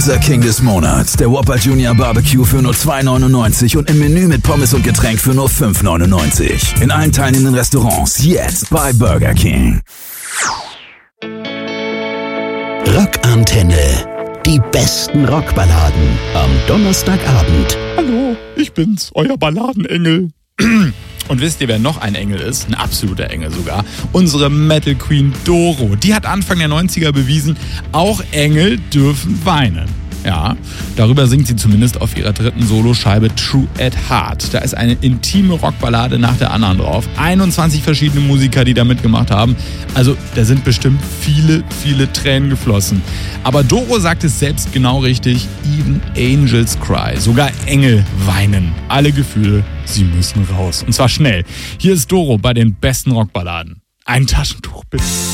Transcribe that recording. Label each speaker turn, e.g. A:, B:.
A: Unser King des Monats, der Whopper Junior Barbecue für nur $2,99 und im Menü mit Pommes und Getränk für nur $5,99. In allen teilnehmenden Restaurants jetzt bei Burger King.
B: Rockantenne. Die besten Rockballaden am Donnerstagabend.
C: Hallo, ich bin's, euer Balladenengel. Und wisst ihr, wer noch ein Engel ist? Ein absoluter Engel sogar. Unsere Metal Queen Doro. Die hat Anfang der 90er bewiesen, auch Engel dürfen weinen. Ja, darüber singt sie zumindest auf ihrer dritten Soloscheibe True at Heart. Da ist eine intime Rockballade nach der anderen drauf. 21 verschiedene Musiker, die da mitgemacht haben. Also da sind bestimmt viele, viele Tränen geflossen. Aber Doro sagt es selbst genau richtig. Even angels cry. Sogar Engel weinen. Alle Gefühle, sie müssen raus. Und zwar schnell. Hier ist Doro bei den besten Rockballaden. Ein Taschentuch bitte.